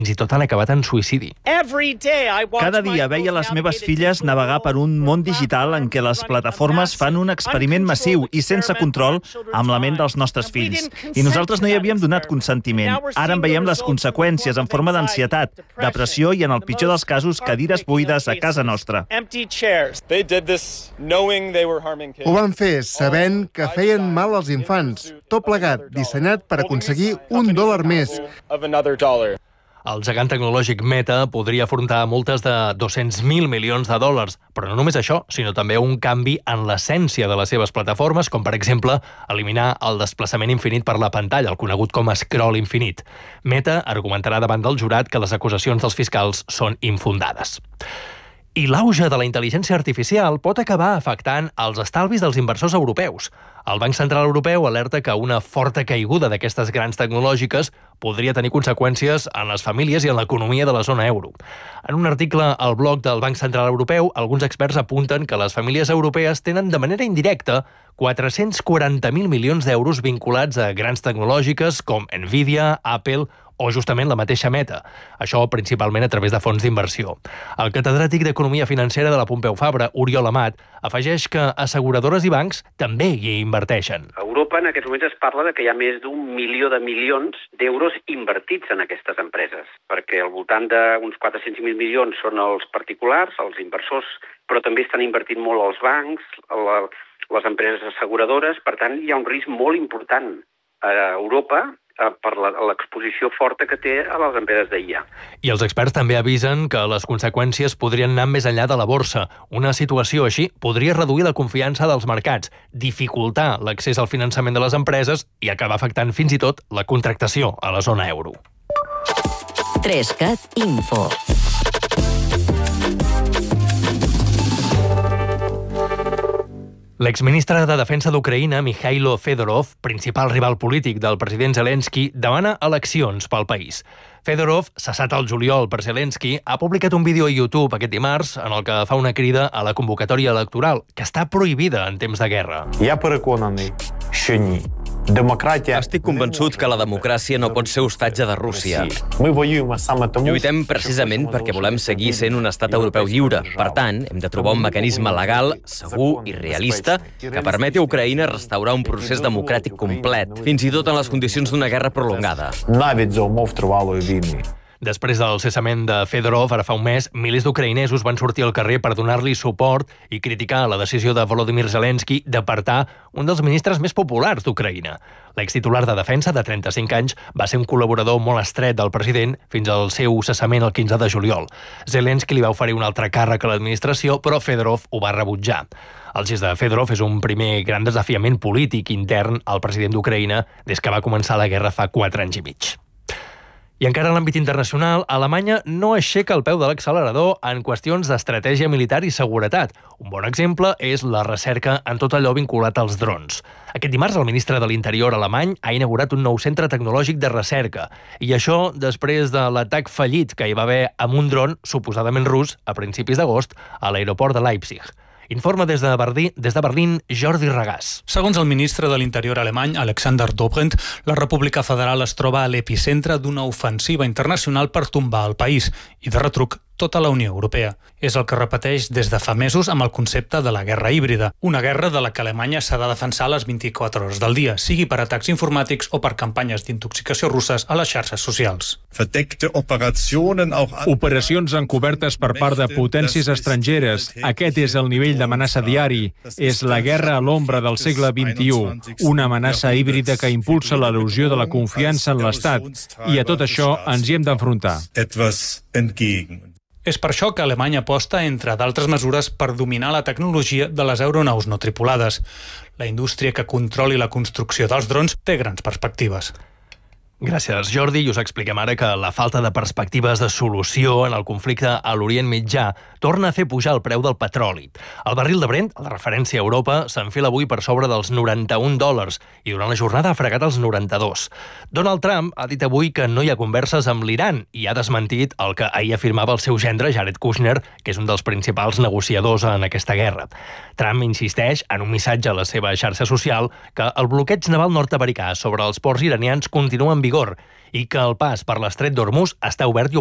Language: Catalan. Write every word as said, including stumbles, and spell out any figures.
i tot han acabat en suïcidi. Cada dia veia les meves filles navegar per un món digital en què les plataformes fan un experiment massiu i sense control amb la ment dels nostres fills. I nosaltres no hi havíem donat consentiment. Ara en veiem les conseqüències en forma d'ansietat, depressió i, en el pitjor dels casos, cadires buides a casa nostra. Ho van fer sabent que feien mal als infants. Tot plegat, dissenyat per aconseguir un dòlar més. El gegant tecnològic Meta podria afrontar multes de dos-cents mil milions de dòlars, però no només això, sinó també un canvi en l'essència de les seves plataformes, com per exemple eliminar el desplaçament infinit per la pantalla, el conegut com a scroll infinit. Meta argumentarà davant del jurat que les acusacions dels fiscals són infundades. I l'auge de la intel·ligència artificial pot acabar afectant els estalvis dels inversors europeus. El Banc Central Europeu alerta que una forta caiguda d'aquestes grans tecnològiques podria tenir conseqüències en les famílies i en l'economia de la zona euro. En un article al blog del Banc Central Europeu, alguns experts apunten que les famílies europees tenen de manera indirecta quatre-cents quaranta mil milions d'euros vinculats a grans tecnològiques com Nvidia, Apple o justament la mateixa Meta. Això principalment a través de fons d'inversió. El catedràtic d'Economia Financera de la Pompeu Fabra, Oriol Amat, afegeix que asseguradores i bancs també hi inverteixen. A Europa en aquests moments es parla de que hi ha més d'un milió de milions d'euros invertits en aquestes empreses, perquè al voltant d'uns quatre-cents mil milions són els particulars, els inversors, però també estan invertint molt els bancs, les empreses asseguradores. Per tant, hi ha un risc molt important a Europa per l'exposició forta que té a les empreses d'I A. I els experts també avisen que les conseqüències podrien anar més enllà de la borsa. Una situació així podria reduir la confiança dels mercats, dificultar l'accés al finançament de les empreses i acabar afectant fins i tot la contractació a la zona euro. Trescat Info. L'exministre de Defensa d'Ucraïna, Mikhailo Fedorov, principal rival polític del president Zelensky, demana eleccions pel país. Fedorov, cessat al juliol per Zelensky, ha publicat un vídeo a YouTube aquest dimarts en el que fa una crida a la convocatòria electoral, que està prohibida en temps de guerra. Я переконаний, що ні. Estic convençut que la democràcia no pot ser hostatge de Rússia. Lluitem precisament perquè volem seguir sent un estat europeu lliure. Per tant, hem de trobar un mecanisme legal, segur i realista que permeti a Ucraïna restaurar un procés democràtic complet, fins i tot en les condicions d'una guerra prolongada. Després del cessament de Fedorov, ara fa un mes, milers d'ucraïnesos van sortir al carrer per donar-li suport i criticar la decisió de Volodymyr Zelensky d'apartar un dels ministres més populars d'Ucraïna. L'extitular de Defensa, de trenta-cinc anys, va ser un col·laborador molt estret del president fins al seu cessament el quinze de juliol. Zelensky li va oferir un altre càrrec a l'administració, però Fedorov ho va rebutjar. El gest de Fedorov és un primer gran desafiament polític intern al president d'Ucraïna des que va començar la guerra fa quatre anys i mig. I encara en l'àmbit internacional, Alemanya no aixeca el peu de l'accelerador en qüestions d'estratègia militar i seguretat. Un bon exemple és la recerca en tot allò vinculat als drons. Aquest dimarts, el ministre de l'Interior alemany ha inaugurat un nou centre tecnològic de recerca. I això després de l'atac fallit que hi va haver amb un dron suposadament rus a principis d'agost a l'aeroport de Leipzig. Informa des de Berlín, des de Berlín Jordi Regàs. Segons el ministre de l'Interior alemany, Alexander Dobrindt, la República Federal es troba a l'epicentre d'una ofensiva internacional per tombar el país i, de retruc, tota la Unió Europea. És el que repeteix des de fa mesos amb el concepte de la guerra híbrida, una guerra de la que Alemanya s'ha de defensar a les vint-i-quatre hores del dia, sigui per atacs informàtics o per campanyes d'intoxicació russes a les xarxes socials. Operacions encobertes per part de potències estrangeres. Aquest és el nivell d'amenaça diari. És la guerra a l'ombra del segle vint-i-u, una amenaça híbrida que impulsa l'erosió de la confiança en l'Estat. I a tot això ens hi hem d'enfrontar. És per això que Alemanya aposta, entre d'altres mesures, per dominar la tecnologia de les aeronaus no tripulades. La indústria que controli la construcció dels drons té grans perspectives. Gràcies, Jordi. I us expliquem ara que la falta de perspectives de solució en el conflicte a l'Orient Mitjà torna a fer pujar el preu del petroli. El barril de Brent, el de referència a Europa, s'enfila avui per sobre dels noranta-un dòlars i durant la jornada ha fregat els noranta-dos. Donald Trump ha dit avui que no hi ha converses amb l'Iran i ha desmentit el que ahir afirmava el seu gendre, Jared Kushner, que és un dels principals negociadors en aquesta guerra. Trump insisteix en un missatge a la seva xarxa social que el bloqueig naval nord-americà sobre els ports iranians continua en vigor vigor i que el pas per l'estret d'Hormuz està obert i